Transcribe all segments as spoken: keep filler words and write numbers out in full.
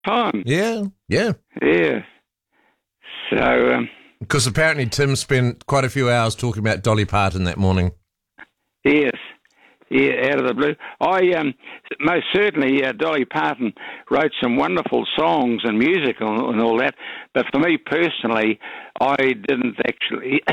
time. Yeah, yeah. Yeah. So, um, Because apparently Tim spent quite a few hours talking about Dolly Parton that morning. yes. Yeah, out of the blue. I um, most certainly uh, Dolly Parton wrote some wonderful songs and music and, and all that. But for me personally, I didn't actually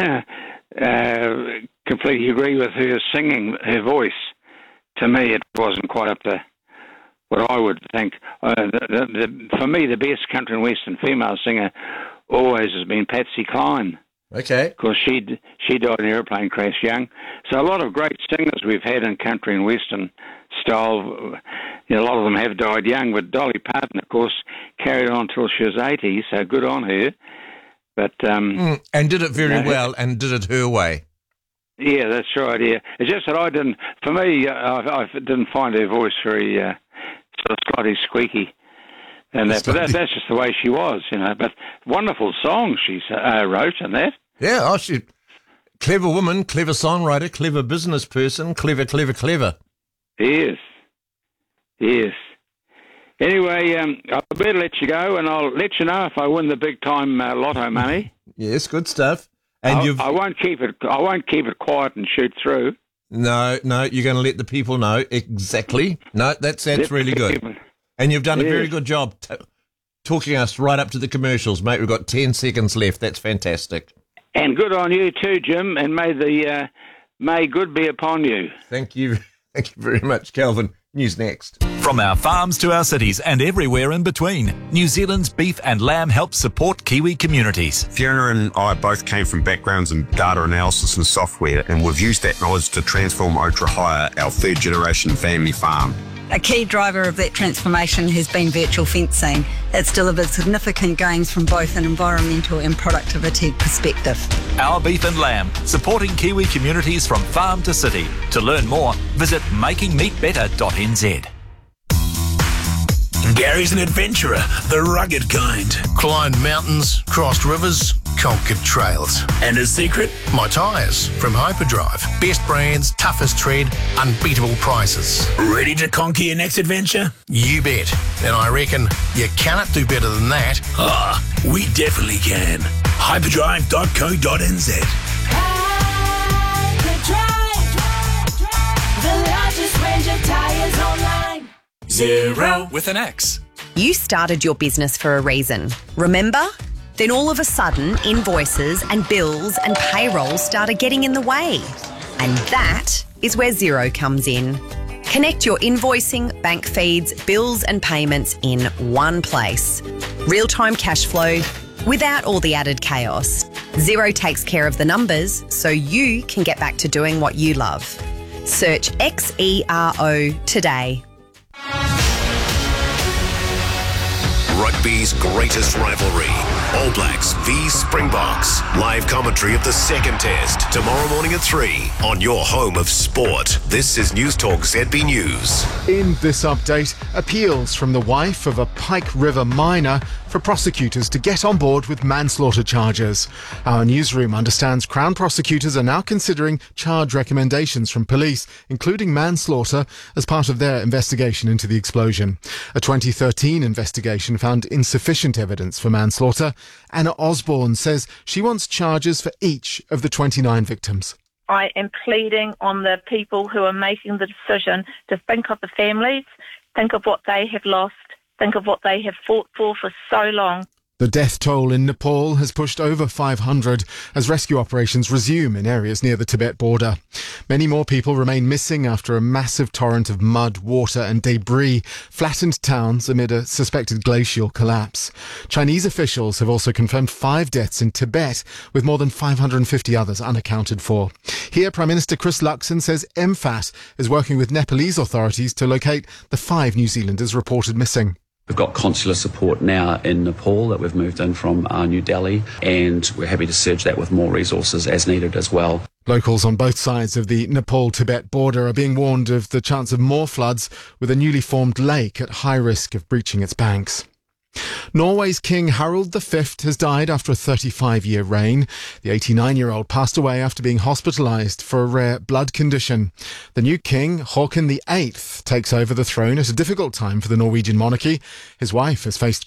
uh, completely agree with her singing, her voice. To me, it wasn't quite up to what I would think. Uh, the, the, the, for me, the best country and western female singer always has been Patsy Cline. Okay. Of course, she she died in an airplane crash young. So a lot of great singers we've had in country and western style, you know, a lot of them have died young. But Dolly Parton, of course, carried on till she was eighty, so good on her. But um, mm, and did it very you know, well, and did it her way. Yeah, that's right. Yeah, it's just that I didn't. For me, uh, I, I didn't find her voice very uh, sort of slightly squeaky. And that, but that, that's just the way she was, you know. But wonderful songs she uh, wrote and that. Yeah, oh, she clever woman, clever songwriter, clever business person, clever, clever, clever. Yes, yes. Anyway, um, I better let you go, and I'll let you know if I win the big time uh, lotto money. Yes, good stuff. And I, you've I won't keep it. I won't keep it quiet and shoot through. no, no. You're going to let the people know exactly. No, that's that's Let really the good. people- And you've done a Yes. very good job t- talking us right up to the commercials, mate. We've got ten seconds left. That's fantastic. And good on you too, Jim. And may the uh, may good be upon you. Thank you. Thank you very much, Calvin. News next. From our farms to our cities and everywhere in between, New Zealand's Beef and Lamb helps support Kiwi communities. Fiona and I both came from backgrounds in data analysis and software, and we've used that knowledge to transform Otra Hire, our third generation family farm. A key driver of that transformation has been virtual fencing. It's delivered significant gains from both an environmental and productivity perspective. Our Beef and Lamb, supporting Kiwi communities from farm to city. To learn more, visit making meat better dot n z. Gary's an adventurer, the rugged kind. Climbed mountains, crossed rivers, conquered trails. And his secret? My tyres from Hyperdrive. Best brands, toughest tread, unbeatable prices. Ready to conquer your next adventure? You bet. And I reckon you cannot do better than that. Ah, we definitely can. hyperdrive dot co dot n z. Hyperdrive, the largest range of tyres online. Zero with an X. You started your business for a reason, remember? Then all of a sudden, invoices and bills and payroll started getting in the way. And that is where Xero comes in. Connect your invoicing, bank feeds, bills and payments in one place. Real-time cash flow without all the added chaos. Xero takes care of the numbers so you can get back to doing what you love. Search X E R O today. Rugby's greatest rivalry. All Blacks v Springboks. Live commentary of the second test tomorrow morning at three on your home of sport. This is News Talk Z B News. In this update, appeals from the wife of a Pike River miner for prosecutors to get on board with manslaughter charges. Our newsroom understands Crown prosecutors are now considering charge recommendations from police, including manslaughter, as part of their investigation into the explosion. A twenty thirteen investigation found insufficient evidence for manslaughter. Anna Osborne says she wants charges for each of the twenty-nine victims. I am pleading on the people who are making the decision to think of the families, think of what they have lost, think of what they have fought for for so long. The death toll in Nepal has pushed over five hundred as rescue operations resume in areas near the Tibet border. Many more people remain missing after a massive torrent of mud, water and debris flattened towns amid a suspected glacial collapse. Chinese officials have also confirmed five deaths in Tibet, with more than five hundred fifty others unaccounted for. Here, Prime Minister Chris Luxon says M FAT is working with Nepalese authorities to locate the five New Zealanders reported missing. We've got consular support now in Nepal that we've moved in from uh, New Delhi, and we're happy to surge that with more resources as needed as well. Locals on both sides of the Nepal-Tibet border are being warned of the chance of more floods, with a newly formed lake at high risk of breaching its banks. Norway's King Harald the Fifth has died after a thirty-five-year reign. The eighty-nine-year-old passed away after being hospitalised for a rare blood condition. The new king, Haakon the Eighth, takes over the throne at a difficult time for the Norwegian monarchy. His wife has faced